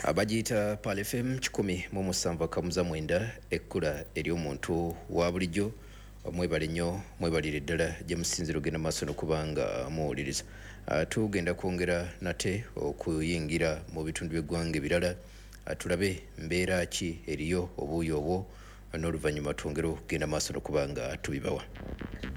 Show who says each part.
Speaker 1: Abagiyita Pal FM 107.9 ekkula eri omuntu wa bulijjo mwebale nnyo mwebalire ddala gye musinzira ogenda maaso n'okubanga muwuliriza. Tugenda kwongera nate okuyingira mu bitundu by'eggwanga ebirala tulabe mbeera ki eriyo obuuyi obwo n'oluvannyuma twongere okugenda maaso n'okubanga tubibawa.